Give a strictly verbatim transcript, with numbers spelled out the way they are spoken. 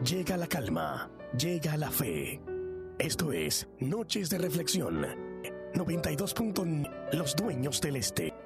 Llega la calma, llega la fe. Esto es Noches de Reflexión. noventa y dos punto Los Dueños del Este.